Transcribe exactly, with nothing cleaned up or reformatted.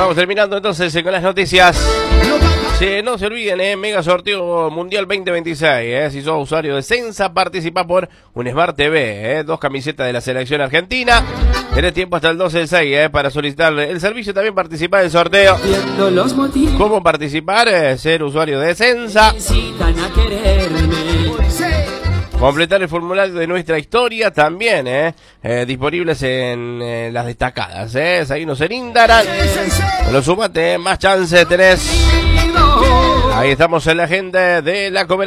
Vamos terminando entonces eh, con las noticias. Sí, no se olviden, eh, Mega Sorteo Mundial veinte veintiséis. Eh, si sos usuario de Sensa, participa por un Smart T V, eh, dos camisetas de la selección argentina. Tenés tiempo hasta el doce del seis eh, para solicitar el servicio. También participar del sorteo. ¿Cómo participar? Eh, ser usuario de Sensa. Completar el formulario de nuestra historia también, eh, eh disponibles en eh, las destacadas, eh, seguinos en Instagram. Lo sumate, eh, más chance tenés. Ahí estamos en la agenda de la cooperativa.